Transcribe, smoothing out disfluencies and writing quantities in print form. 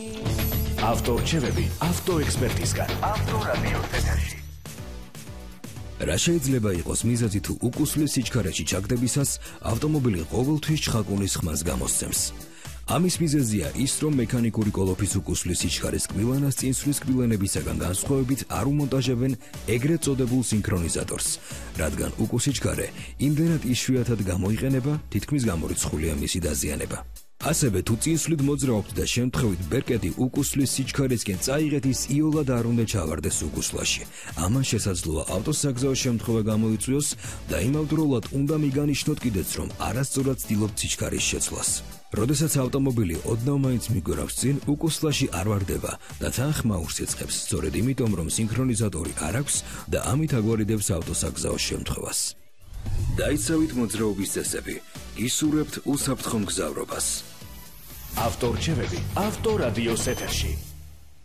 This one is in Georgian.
ავტორჩევები ავტოექსპერტისგან. ავტორადიო ეთერში. რა შეიძლება იყოს მიზეზი თუ უკუსლის სიჩქარეში ჩაგდებისას ავტომობილი ყოველთვის ჩხაკუნის ხმას გამოსცემს? ამის მიზეზია ის, რომ მექანიკური კოლოფის უკუსლის სიჩქარის კბილანას წინსვლის კბილანებისაგან განსხვავებით არ უმონტაჟებენ ეგრეთ წოდებულ სინქრონიზატორს, რადგან უკუსიჩქარე იმდენად იშვიათად გამოიყენება, თითქმის გამორიცხულია მისი დაზიანება. ასევე თუ წინსვლით მოძრაობთ და შემთხვევით ბერკეტი უკუსლის სიჩქარისკენ წაიღეთ, ის იოლად არ უნდა ჩავარდეს უკუსლაში. ამან შესაძლოა ავტოსაგზაო შემთხვევა გამოიწვიოს და იმავდროულად უნდა მიგანიშნოთ კიდეც, რომ არასწორად ცდილობთ სიჩქარის შეცვლას. როდესაც ავტომობილი ოდნავ მაინც მიგვერავს წინ, უკუსლაში არ ვარდება და თან ხმაურს იწყებს, სწორედ იმიტომ, რომ სინქრონიზატორი არ აქვს და ამით აგვარიდებს ავტოსაგზაოს შემთხვევას. დაიცავით მოძრაობის წესები, გისურვებთ უსაფრთხო მგზავრობას. ავტორჩევები ავტორადიოს ეთერში.